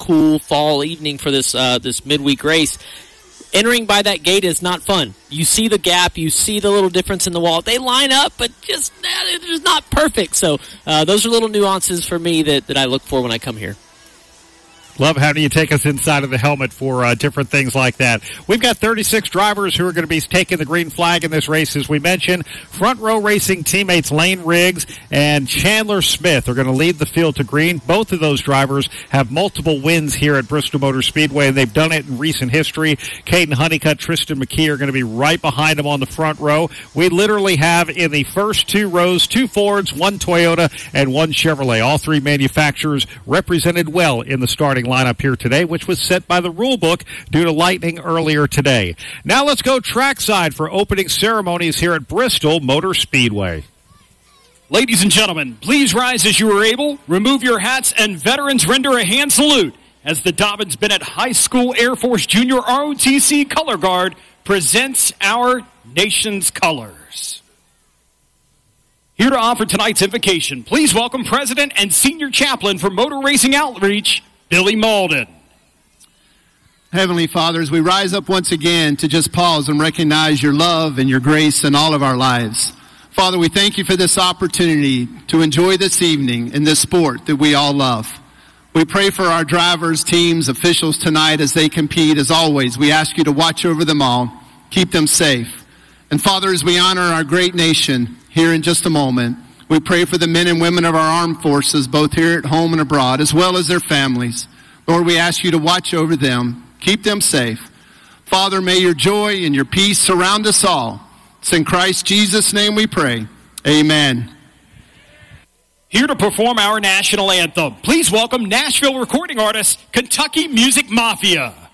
cool fall evening for this midweek race. Entering by that gate is not fun. You see the gap, you see the little difference in the wall. They line up, but just it's not perfect. So those are little nuances for me that I look for when I come here. Love having you take us inside of the helmet for different things like that. We've got 36 drivers who are going to be taking the green flag in this race, as we mentioned. Front row racing teammates Lane Riggs and Chandler Smith are going to lead the field to green. Both of those drivers have multiple wins here at Bristol Motor Speedway, and they've done it in recent history. Caden Honeycutt, Tristan McKee are going to be right behind them on the front row. We literally have in the first two rows 2 Fords, 1 Toyota, and 1 Chevrolet. All 3 manufacturers represented well in the starting lineup here today, which was set by the rule book due to lightning earlier today. Now let's go trackside for opening ceremonies here at Bristol Motor Speedway. Ladies and gentlemen, please rise as you are able, remove your hats, and veterans render a hand salute as the Dobyns-Bennett High School Air Force Junior ROTC Color Guard presents our nation's colors. Here to offer tonight's invocation, please welcome President and Senior Chaplain for Motor Racing Outreach, Billy Malden. Heavenly Father, as we rise up once again to just pause and recognize your love and your grace in all of our lives. Father, we thank you for this opportunity to enjoy this evening in this sport that we all love. We pray for our drivers, teams, officials tonight as they compete. As always, we ask you to watch over them all, keep them safe. And Father, as we honor our great nation here in just a moment, we pray for the men and women of our armed forces, both here at home and abroad, as well as their families. Lord, we ask you to watch over them, keep them safe. Father, may your joy and your peace surround us all. It's in Christ Jesus' name we pray. Amen. Here to perform our national anthem, please welcome Nashville recording artist, Kentucky Music Mafia.